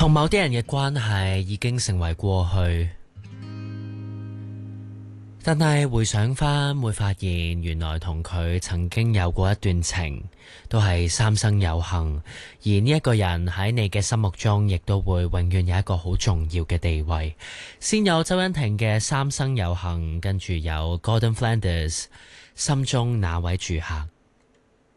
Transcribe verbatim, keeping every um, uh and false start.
同某啲人嘅關係已經成為過去，但係回想返會發現，原來同佢曾經有過一段情，都係三生有幸。而呢一個人喺你嘅心目中，亦都會永遠有一個好重要嘅地位。先有周欣婷嘅《三生有幸》，跟住有 Gordon Flanders《心中那位住客》。